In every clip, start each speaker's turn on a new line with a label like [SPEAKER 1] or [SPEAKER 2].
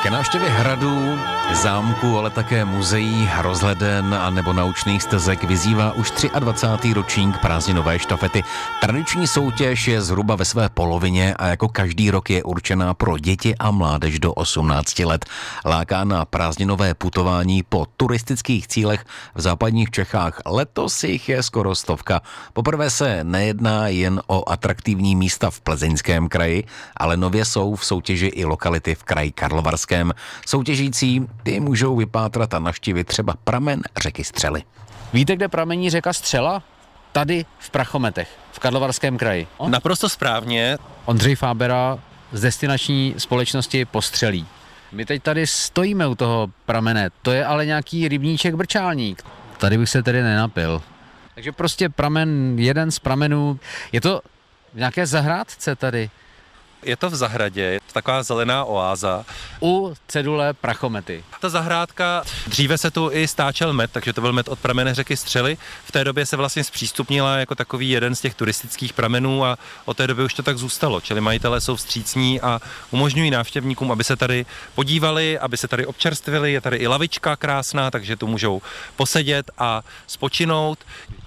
[SPEAKER 1] Ke návštěvě hradů, zámku, ale také muzeí, rozhleden a nebo naučných stezek vyzývá už 23. ročník prázdninové štafety. Tradiční soutěž je zhruba ve své polovině a jako každý rok je určená pro děti a mládež do 18 let. Láká na prázdninové putování po turistických cílech v západních Čechách. Letos jich je skoro 100. Poprvé se nejedná jen o atraktivní místa v Plzeňském kraji, ale nově jsou v soutěži i lokality v kraji Karlovarském. Soutěžící ty můžou vypátrat a navštívit třeba pramen řeky Střely.
[SPEAKER 2] Víte, kde pramení řeka Střela? Tady v Prachometech, v Karlovarském kraji.
[SPEAKER 3] Naprosto správně.
[SPEAKER 2] Ondřej Fábera z destinační společnosti Postřelí. My teď tady stojíme u toho pramene, to je ale nějaký rybníček Brčálník. Tady bych se tedy nenapil. Takže prostě pramen, jeden z pramenů, je to v nějaké zahrádce tady.
[SPEAKER 3] Je to v zahradě, je to taková zelená oáza.
[SPEAKER 2] U cedule Prachomety.
[SPEAKER 3] Ta zahrádka, dříve se tu i stáčel med, takže to byl med od pramene řeky Střely. V té době se vlastně zpřístupnila jako takový jeden z těch turistických pramenů a od té doby už to tak zůstalo. Čili majitelé jsou vstřícní a umožňují návštěvníkům, aby se tady podívali, aby se tady občerstvili. Je tady i lavička krásná, takže tu můžou posedět a spočinout.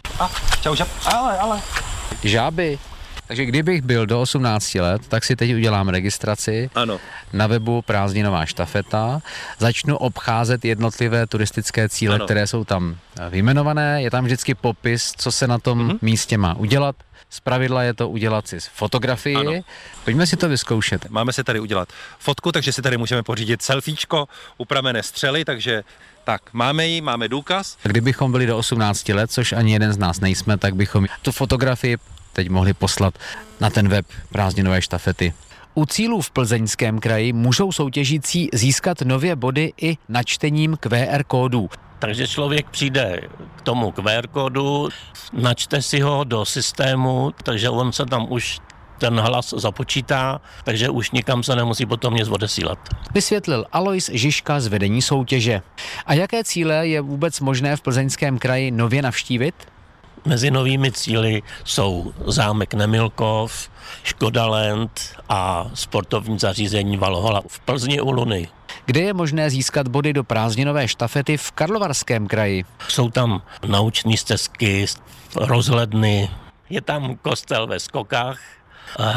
[SPEAKER 3] Čau, ale.
[SPEAKER 2] Žáby. Takže kdybych byl do 18 let, tak si teď udělám registraci.
[SPEAKER 3] Ano.
[SPEAKER 2] Na webu Prázdninová štafeta, začnu obcházet jednotlivé turistické cíle,
[SPEAKER 3] Ano.
[SPEAKER 2] které jsou tam vyjmenované, je tam vždycky popis, co se na tom místě má udělat. Zpravidla je to udělat si fotografii.
[SPEAKER 3] Ano.
[SPEAKER 2] Pojďme si to vyzkoušet.
[SPEAKER 3] Máme si tady udělat fotku, takže si tady můžeme pořídit selfiečko u pramene Střely, takže tak, máme důkaz.
[SPEAKER 2] Kdybychom byli do 18 let, což ani jeden z nás nejsme, tak bychom tu fotografii teď mohli poslat na ten web Prázdninové štafety. U cílů v Plzeňském kraji můžou soutěžící získat nově body i načtením QR kódů.
[SPEAKER 4] Takže člověk přijde k tomu QR kódu, načte si ho do systému, takže on se tam už ten hlas započítá, takže už nikam se nemusí potom nic odesílat.
[SPEAKER 2] Vysvětlil Alois Žižka z vedení soutěže. A jaké cíle je vůbec možné v Plzeňském kraji nově navštívit?
[SPEAKER 4] Mezi novými cíli jsou zámek Nemilkov, Škoda Land a sportovní zařízení Valhola v Plzni u Luny.
[SPEAKER 2] Kde je možné získat body do prázdninové štafety v Karlovarském kraji?
[SPEAKER 4] Jsou tam nauční stezky, rozhledny, je tam kostel ve Skokách,